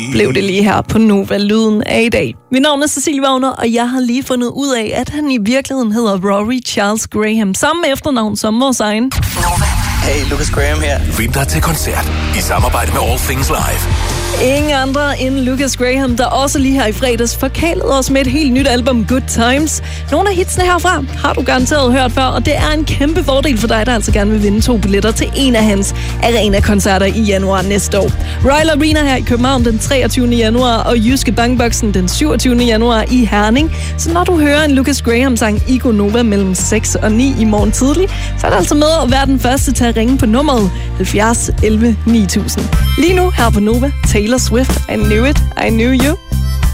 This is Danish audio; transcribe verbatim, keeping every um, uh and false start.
blev det lige her på Nova Lyden af i dag. Mit navn er Cecilie Wagner, og jeg har lige fundet ud af, at han i virkeligheden hedder Rory Charles Graham. Samme efternavn som vores egen. Nova. Hey, Lucas Graham her. Find dig til koncert i samarbejde med All Things Live. Ingen andre end Lucas Graham, der også lige her i fredags forkælede os med et helt nyt album, Good Times. Nogle af hitsene herfra har du garanteret hørt før, og det er en kæmpe fordel for dig, der altså gerne vil vinde to billetter til en af hans arena-koncerter i januar næste år. Royal Arena her i København den treogtyvende januar, og Jyske Bankboksen den syvogtyvende januar i Herning. Så når du hører en Lucas Graham-sang i Go Nova mellem seks og ni i morgen tidlig, så er det altså med at være den første til at ringe på nummeret halvfjerds elleve ni tusind. Lige nu her på Nova, Taylor Swift, I Knew It, I Knew You.